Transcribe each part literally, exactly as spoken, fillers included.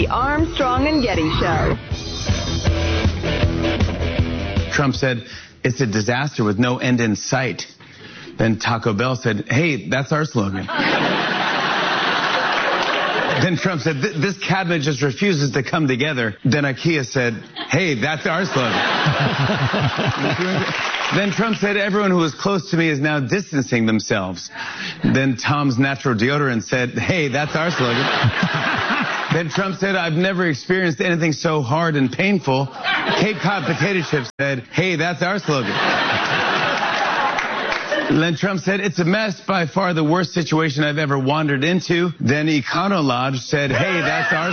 The Armstrong and Getty Show. Trump said, it's a disaster with no end in sight. Then Taco Bell said, hey, that's our slogan. Then Trump said, this cabinet just refuses to come together. Then IKEA said, hey, that's our slogan. Then Trump said, everyone who was close to me is now distancing themselves. Then Tom's Natural Deodorant said, hey, that's our slogan. Then Trump said, I've never experienced anything so hard and painful. Cape Cod Potato Chips said, hey, that's our slogan. Then Trump said, it's a mess, by far the worst situation I've ever wandered into. Then Econolodge said, hey, that's our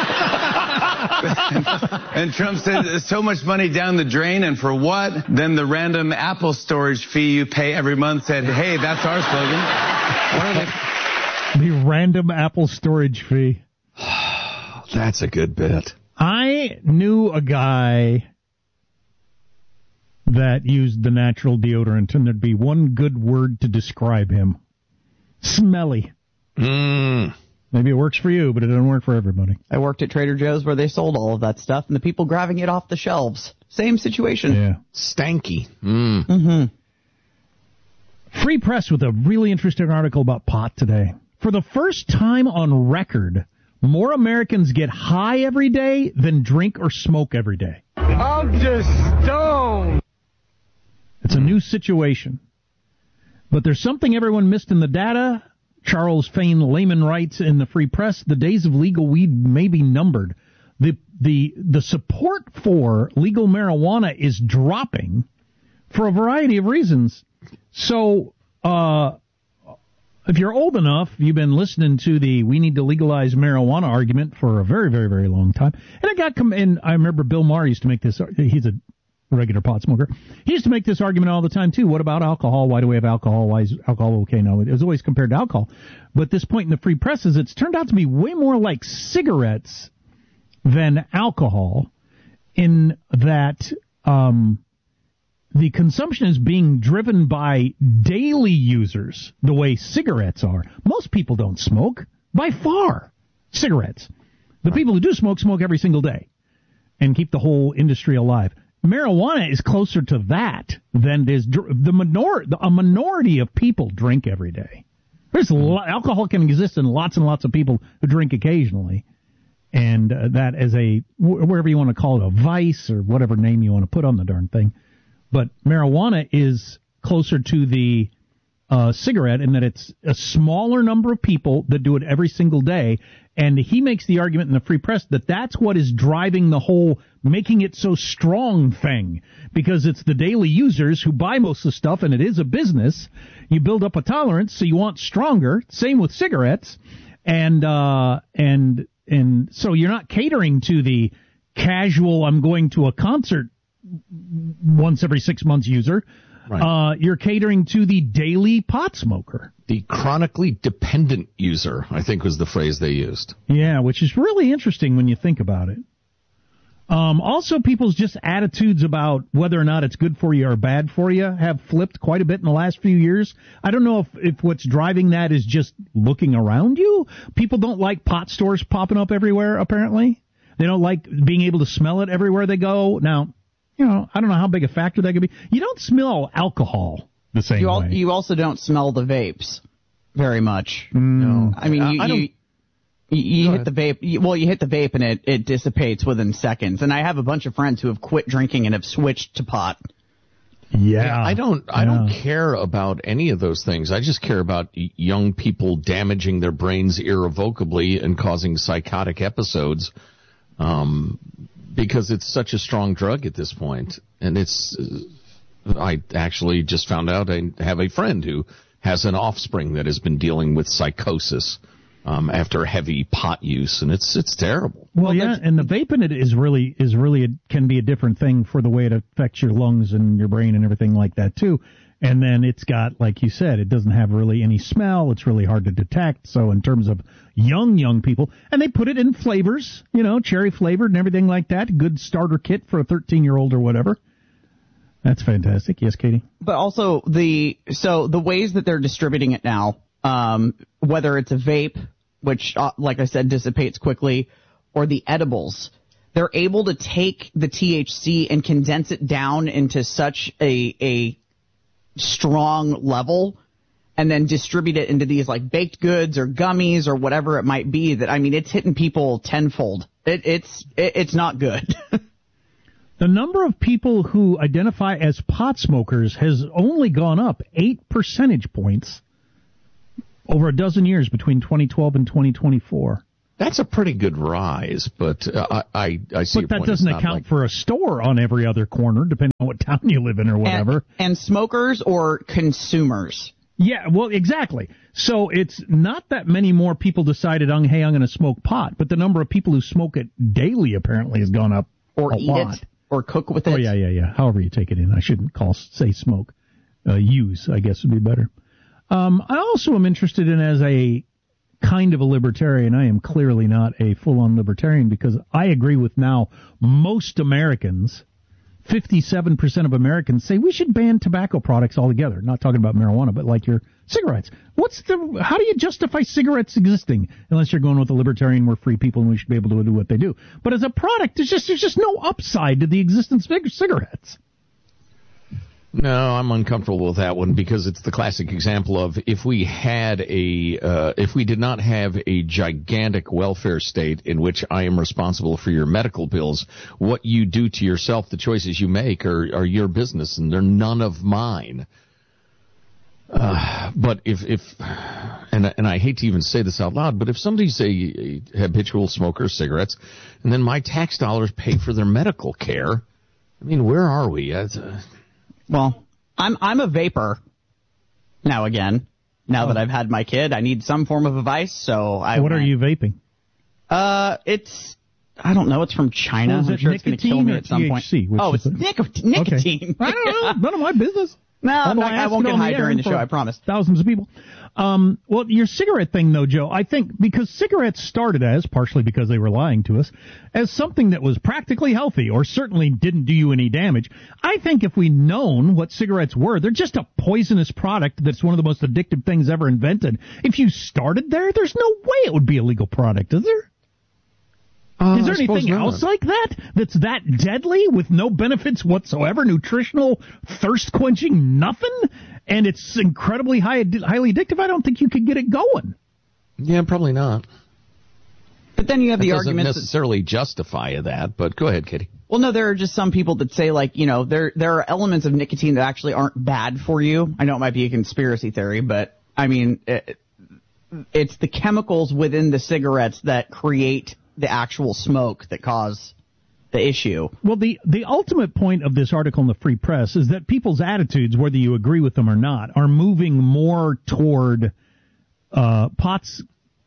slogan. And Trump said, so much money down the drain, and for what? Then the random Apple storage fee you pay every month said, hey, that's our slogan. The random Apple storage fee. That's a good bit. I knew a guy that used the natural deodorant, and there'd be one good word to describe him. Smelly. Mm. Maybe it works for you, but it doesn't work for everybody. I worked at Trader Joe's where they sold all of that stuff, and the people grabbing it off the shelves. Same situation. Yeah. Stanky. Mm. Mm-hmm. Free Press with a really interesting article about pot today. For the first time on record, more Americans get high every day than drink or smoke every day. I'm just stoned. It's a new situation. But there's something everyone missed in the data. Charles Fain Lehman writes in the Free Press, the days of legal weed may be numbered. The the the support for legal marijuana is dropping for a variety of reasons. So, uh, if you're old enough, you've been listening to the we need to legalize marijuana argument for a very, very, very long time. And it got come in. I remember Bill Maher used to make this. He's a regular pot smoker. He used to make this argument all the time, too. What about alcohol? Why do we have alcohol? Why is alcohol okay? No, it was always compared to alcohol. But this point in the Free Press is it's turned out to be way more like cigarettes than alcohol in that um, the consumption is being driven by daily users the way cigarettes are. Most people don't smoke, by far, cigarettes. The people who do smoke, smoke every single day and keep the whole industry alive. Marijuana is closer to that than it is the minor, a minority of people drink every day. There's lo- alcohol can exist in lots and lots of people who drink occasionally, and uh, that as a whatever you want to call it, a vice or whatever name you want to put on the darn thing. But marijuana is closer to the uh, cigarette in that it's a smaller number of people that do it every single day. And he makes the argument in the Free Press that that's what is driving the whole making it so strong thing, because it's the daily users who buy most of the stuff, and it is a business. You build up a tolerance, so you want stronger. Same with cigarettes. And, uh, and, and so you're not catering to the casual, I'm going to a concert once every six months user. Right. Uh, you're catering to the daily pot smoker. The chronically dependent user, I think was the phrase they used. Yeah, which is really interesting when you think about it. Um, also, people's just attitudes about whether or not it's good for you or bad for you have flipped quite a bit in the last few years. I don't know if, if what's driving that is just looking around you. People don't like pot stores popping up everywhere, apparently. They don't like being able to smell it everywhere they go. Now, you know, I don't know how big a factor that could be. You don't smell alcohol the same you al- way. You also don't smell the vapes very much. Mm. No. I mean, you, I don't, you, you, you hit the vape. You, well, you hit the vape and it, it dissipates within seconds. And I have a bunch of friends who have quit drinking and have switched to pot. Yeah. yeah I don't, I yeah. don't care about any of those things. I just care about young people damaging their brains irrevocably and causing psychotic episodes. Um, because it's such a strong drug at this point. And it's, uh, I actually just found out I have a friend who has an offspring that has been dealing with psychosis um, after heavy pot use, and it's it's terrible. Well, well yeah, and the vaping it is really is really a, can be a different thing for the way it affects your lungs and your brain and everything like that too. And then it's got, like you said, it doesn't have really any smell. It's really hard to detect. So in terms of young, young people, and they put it in flavors, you know, cherry flavored and everything like that. Good starter kit for a thirteen-year-old or whatever. That's fantastic. Yes, Katie? But also the, so the ways that they're distributing it now, um, whether it's a vape, which, uh, like I said, dissipates quickly, or the edibles, they're able to take the T H C and condense it down into such a a strong level and then distribute it into these like baked goods or gummies or whatever it might be that, I mean, it's hitting people tenfold. It, it's it, it's not good. The number of people who identify as pot smokers has only gone up eight percentage points over a dozen years between twenty twelve and twenty twenty-four. That's a pretty good rise, but uh, I, I see your But that point. doesn't It's account like... for a store on every other corner, depending on what town you live in or whatever. And, and smokers or consumers. Yeah, well, exactly. So it's not that many more people decided, oh, hey, I'm going to smoke pot, but the number of people who smoke it daily apparently has gone up or a eat lot. it or cook with it. Oh, yeah, yeah, yeah. However you take it in. I shouldn't call, say smoke. Uh, use, I guess, would be better. Um, I also am interested in, as a kind of a libertarian, I am clearly not a full-on libertarian because I agree with now most Americans, fifty-seven percent of Americans say we should ban tobacco products altogether. Not talking about marijuana, but like your cigarettes. What's the, how do you justify cigarettes existing? Unless you're going with a libertarian, we're free people and we should be able to do what they do. But as a product, there's just, there's just no upside to the existence of cigarettes. No, I'm uncomfortable with that one because it's the classic example of if we had a, uh, if we did not have a gigantic welfare state in which I am responsible for your medical bills, what you do to yourself, the choices you make are, are your business and they're none of mine. Uh, but if, if, and, and I hate to even say this out loud, but if somebody's a, a habitual smoker of cigarettes and then my tax dollars pay for their medical care, I mean, where are we? That's, uh, Well, I'm I'm a vapor now again. Now oh. that I've had my kid, I need some form of a vice, so I What went, are you vaping? Uh, it's, I don't know, it's from China. Well, is I'm it sure it's going to kill nicotine me or at some T H C? point. Oh, it's it? nic- nicotine. Okay. I don't know. None of my business. No, Although I, I I won't ask it get on high the during air the show, for I promise. Thousands of people. Um, well, your cigarette thing, though, Joe, I think because cigarettes started as, partially because they were lying to us, as something that was practically healthy or certainly didn't do you any damage. I think if we'd known what cigarettes were, they're just a poisonous product that's one of the most addictive things ever invented. If you started there, there's no way it would be a legal product, is there? Uh, Is there I suppose anything not. else like that that's that deadly with no benefits whatsoever, nutritional, thirst-quenching, nothing, and it's incredibly high, highly addictive? I don't think you could get it going. Yeah, probably not. But then you have That the doesn't arguments necessarily justify that, but go ahead, Kitty. Well, no, there are just some people that say, like, you know, there there are elements of nicotine that actually aren't bad for you. I know it might be a conspiracy theory, but, I mean, it, it's the chemicals within the cigarettes that create the actual smoke that cause the issue. Well, the, the ultimate point of this article in the Free Press is that people's attitudes, whether you agree with them or not, are moving more toward uh, pots,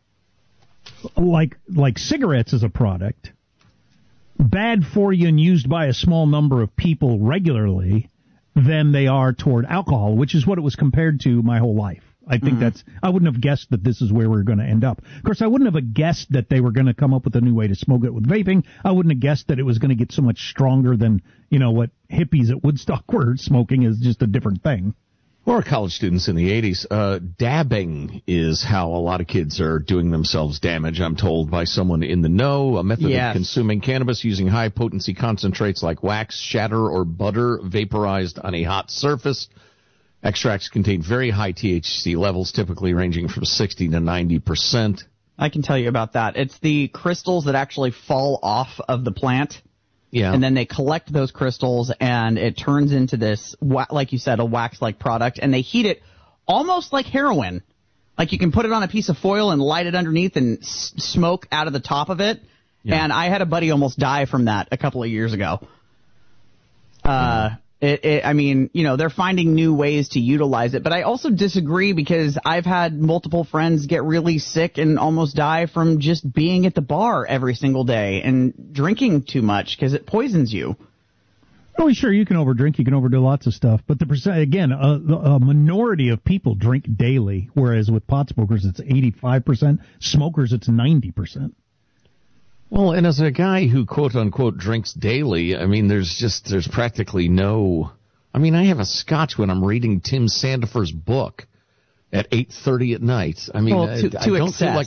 like like cigarettes as a product, bad for you and used by a small number of people regularly, than they are toward alcohol, which is what it was compared to my whole life. I think mm-hmm. that's, I wouldn't have guessed that this is where we we're going to end up. Of course, I wouldn't have guessed that they were going to come up with a new way to smoke it with vaping. I wouldn't have guessed that it was going to get so much stronger than, you know, what hippies at Woodstock were smoking is just a different thing. Or college students in the eighties. Uh, dabbing is how a lot of kids are doing themselves damage, I'm told, by someone in the know. A method yes. of consuming cannabis using high-potency concentrates like wax, shatter, or butter vaporized on a hot surface. Extracts contain very high T H C levels, typically ranging from sixty to ninety percent. I can tell you about that. It's the crystals that actually fall off of the plant. Yeah. And then they collect those crystals, and it turns into this, like you said, a wax-like product, and they heat it almost like heroin. Like you can put it on a piece of foil and light it underneath and s- smoke out of the top of it. Yeah. And I had a buddy almost die from that a couple of years ago. Uh, it, it, I mean, you know, they're finding new ways to utilize it, but I also disagree because I've had multiple friends get really sick and almost die from just being at the bar every single day and drinking too much because it poisons you. Oh, sure, you can overdrink, you can overdo lots of stuff, but the percent, again, a, a minority of people drink daily, whereas with pot smokers it's eighty-five percent, smokers it's ninety percent. Well, and as a guy who quote-unquote drinks daily, I mean, there's just, there's practically no, I mean, I have a scotch when I'm reading Tim Sandifer's book at eight thirty at night. I mean, well, to, I, to I don't excess. feel like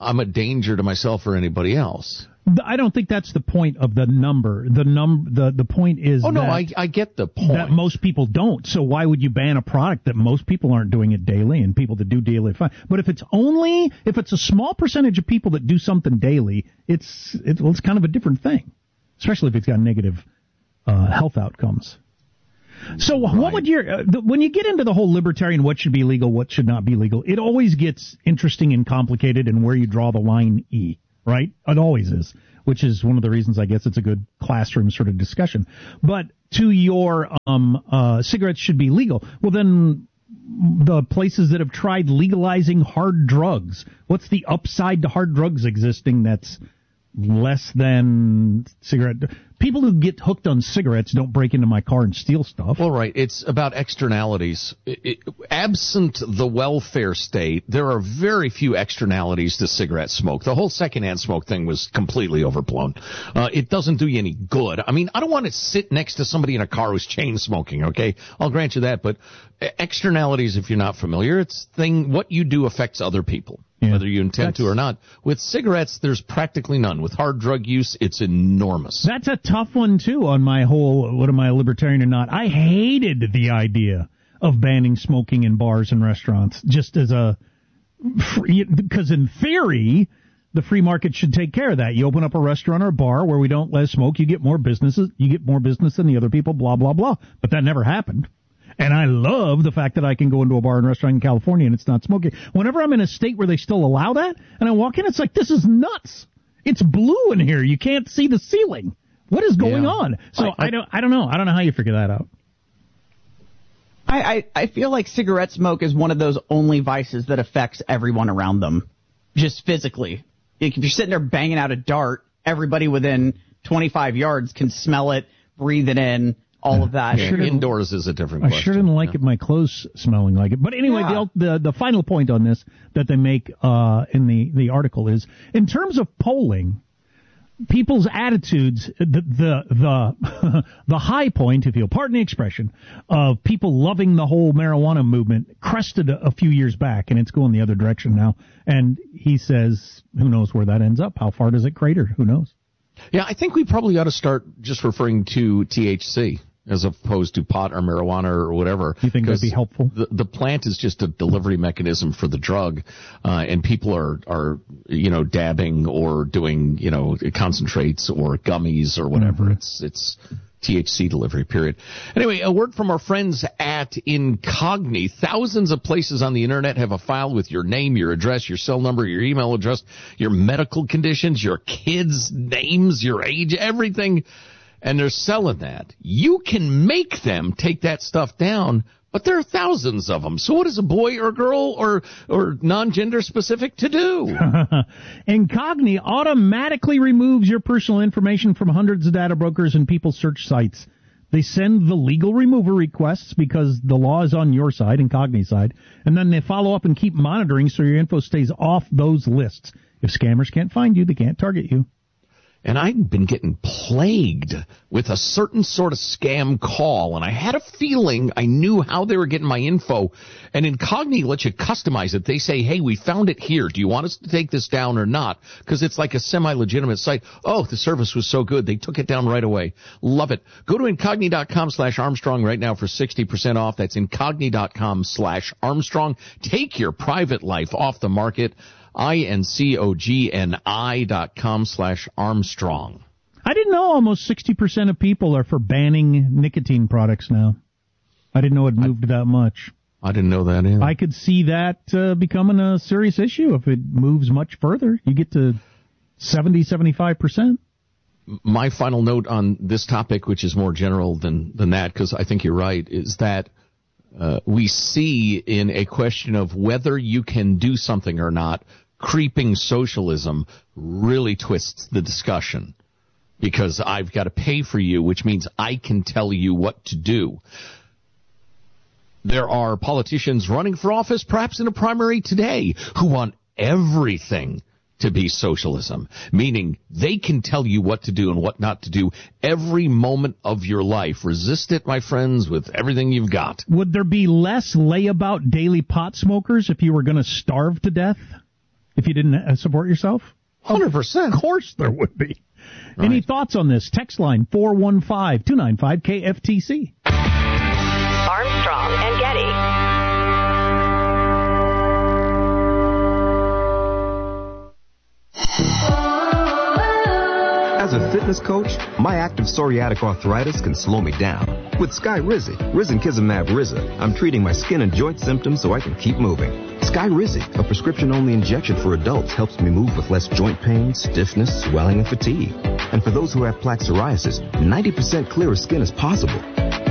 I'm a danger to myself or anybody else. I don't think that's the point of the number. The num the the point is Oh no, that, I I get the point. that most people don't. So why would you ban a product that most people aren't doing it daily, and people that do daily fine? But if it's only if it's a small percentage of people that do something daily, it's it's, well, it's kind of a different thing, especially if it's got negative uh, health outcomes. So right. what would your uh, the, when you get into the whole libertarian, what should be legal, what should not be legal? It always gets interesting and complicated, and where you draw the line, E. Right? It always is, which is one of the reasons I guess it's a good classroom sort of discussion. But to your um uh cigarettes should be legal. Well, then the places that have tried legalizing hard drugs, what's the upside to hard drugs existing that's less than cigarette? People who get hooked on cigarettes don't break into my car and steal stuff. Well, right. It's about externalities. It, it, absent the welfare state, there are very few externalities to cigarette smoke. The whole secondhand smoke thing was completely overblown. Uh, it doesn't do you any good. I mean, I don't want to sit next to somebody in a car who's chain smoking, okay? I'll grant you that. But externalities, if you're not familiar, it's thing what you do affects other people. Yeah. Whether you intend that's, to or not. With cigarettes, there's practically none. With hard drug use, it's enormous. That's a tough one, too, on my whole, what am I, a libertarian or not? I hated the idea of banning smoking in bars and restaurants, just as a, because in theory, the free market should take care of that. You open up a restaurant or a bar where we don't let smoke, you get more businesses, you get more business than the other people, blah, blah, blah. But that never happened. And I love the fact that I can go into a bar and restaurant in California and it's not smoking. Whenever I'm in a state where they still allow that, and I walk in, it's like, this is nuts. It's blue in here. You can't see the ceiling. What is going yeah. on? So I, I, I don't I don't know. I don't know how you figure that out. I, I, I feel like cigarette smoke is one of those only vices that affects everyone around them, just physically. If you're sitting there banging out a dart, everybody within twenty-five yards can smell it, breathe it in. All of that. Yeah, indoors is a different question. I sure didn't like yeah. it, my clothes smelling like it. But anyway, yeah. the, the the final point on this that they make uh, in the, the article is, in terms of polling, people's attitudes, the the the, the high point, if you'll pardon the expression, of people loving the whole marijuana movement crested a, a few years back, and it's going the other direction now. And he says, who knows where that ends up? How far does it crater? Who knows? Yeah, I think we probably ought to start just referring to T H C as opposed to pot or marijuana or whatever. You think that'd be helpful? The, the plant is just a delivery mechanism for the drug, uh, and people are, are, you know, dabbing or doing, you know, concentrates or gummies or whatever. Mm-hmm. It's, it's T H C delivery, period. Anyway, a word from our friends at Incogni. Thousands of places on the internet have a file with your name, your address, your cell number, your email address, your medical conditions, your kids' names, your age, everything. And they're selling that. You can make them take that stuff down, but there are thousands of them. So what is a boy or girl or or non-gender specific to do? Incogni automatically removes your personal information from hundreds of data brokers and people search sites. They send the legal removal requests because the law is on your side, Incogni's side, and then they follow up and keep monitoring so your info stays off those lists. If scammers can't find you, they can't target you. And I'd been getting plagued with a certain sort of scam call, and I had a feeling I knew how they were getting my info. And Incogni lets you customize it. They say, hey, we found it here. Do you want us to take this down or not? Because it's like a semi-legitimate site. Oh, the service was so good. They took it down right away. Love it. Go to Incogni.com slash Armstrong right now for sixty percent off. That's Incogni.com slash Armstrong. Take your private life off the market. I-N-C-O-G-N-I dot com slash Armstrong. I didn't know almost sixty percent of people are for banning nicotine products now. I didn't know it moved I, that much. I didn't know that either. I could see that uh, becoming a serious issue if it moves much further. You get to seventy, seventy-five percent. My final note on this topic, which is more general than, than that, because I think you're right, is that uh, we see in a question of whether you can do something or not, creeping socialism really twists the discussion because I've got to pay for you, which means I can tell you what to do. There are politicians running for office, perhaps in a primary today, who want everything to be socialism, meaning they can tell you what to do and what not to do every moment of your life. Resist it, my friends, with everything you've got. Would there be less layabout daily pot smokers if you were going to starve to death? if you didn't uh, support yourself? one hundred percent. Of course there would be. Right. Any thoughts on this? Text line four one five, two nine five, K F T C. Armstrong and Getty. As a fitness coach, my active psoriatic arthritis can slow me down. With Skyrizi, Risankizumab Riza, I'm treating my skin and joint symptoms so I can keep moving. Skyrizi, a prescription-only injection for adults, helps me move with less joint pain, stiffness, swelling, and fatigue. And for those who have plaque psoriasis, ninety percent clearer skin is possible.